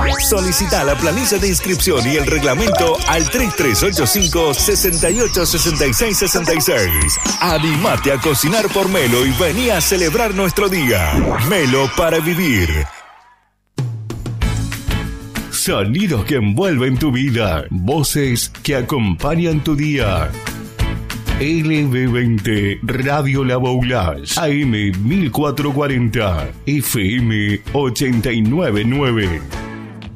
Solicita la planilla de inscripción y el reglamento al 3385-686666. Animate a cocinar por Melo y vení a celebrar nuestro día. Melo para vivir. Sonidos que envuelven tu vida. Voces que acompañan tu día. LB20 Radio La Boulage, AM 1440, FM 899.